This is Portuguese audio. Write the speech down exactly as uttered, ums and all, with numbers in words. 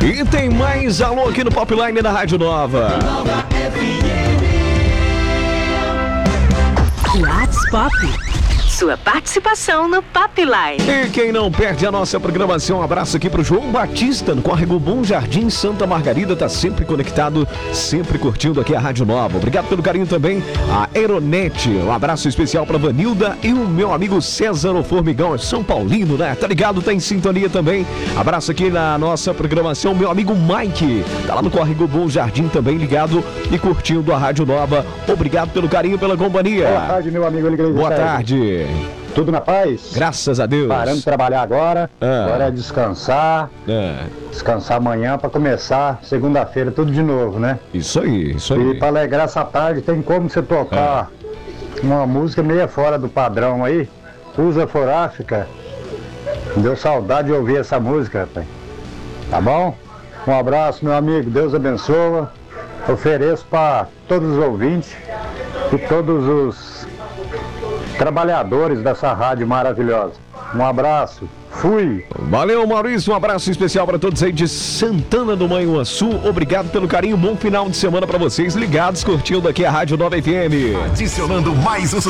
E tem mais alô aqui no Popline da Rádio Nova. WhatsApp. Sua participação no Popline. E quem não perde a nossa programação, um abraço aqui pro João Batista, no Córrego Bom Jardim, Santa Margarida, tá sempre conectado, sempre curtindo aqui a Rádio Nova. Obrigado pelo carinho também, a Aeronet. Um abraço especial pra Vanilda e o meu amigo César o Formigão, é São Paulino, né? Tá ligado? Tá em sintonia também. Abraço aqui na nossa programação, meu amigo Mike, tá lá no Córrego Bom Jardim também, ligado e curtindo a Rádio Nova. Obrigado pelo carinho, pela companhia. Boa tarde, meu amigo Alegria. Boa tarde. Tudo na paz? Graças a Deus. Parando de trabalhar agora. Ah. Agora é descansar. É. Descansar amanhã para começar segunda-feira tudo de novo, né? Isso aí, isso aí. E para alegrar essa tarde, tem como você tocar é. uma música meio fora do padrão aí? Usa for África. Deu saudade de ouvir essa música, rapaz. Tá bom? Um abraço, meu amigo. Deus abençoa. Ofereço para todos os ouvintes e todos os trabalhadores dessa rádio maravilhosa. Um abraço. Fui. Valeu, Maurício. Um abraço especial para todos aí de Santana do Manhuaçu. Obrigado pelo carinho. Bom final de semana para vocês ligados, curtindo aqui a Rádio Nova F M. Adicionando mais um